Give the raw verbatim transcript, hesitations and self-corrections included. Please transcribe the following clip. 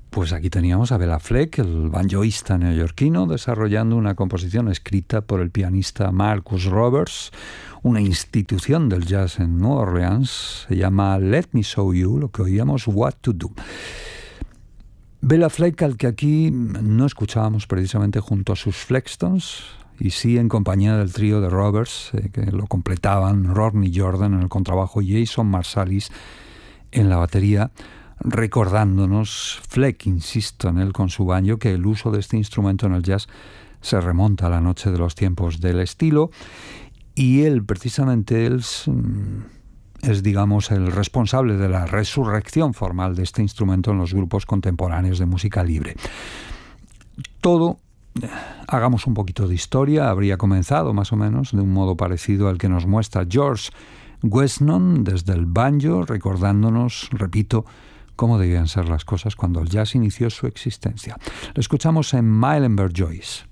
Pues aquí teníamos a Bela Fleck, el banjoísta neoyorquino, desarrollando una composición escrita por el pianista Marcus Roberts, una institución del jazz en Nueva Orleans. Se llama Let Me Show You, lo que oíamos, What to Do. Bela Fleck, al que aquí no escuchábamos precisamente junto a sus Flextons, y sí en compañía del trío de Roberts, eh, que lo completaban Rodney Jordan en el contrabajo y Jason Marsalis en la batería, recordándonos, Fleck, insisto en él con su banjo, que el uso de este instrumento en el jazz se remonta a la noche de los tiempos del estilo, y él, precisamente él, es, es digamos el responsable de la resurrección formal de este instrumento en los grupos contemporáneos de música libre. Todo, hagamos un poquito de historia, habría comenzado más o menos de un modo parecido al que nos muestra George Weston desde el banjo, recordándonos, repito, cómo debían ser las cosas cuando el jazz inició su existencia. Lo escuchamos en Muhlenberg Joyce.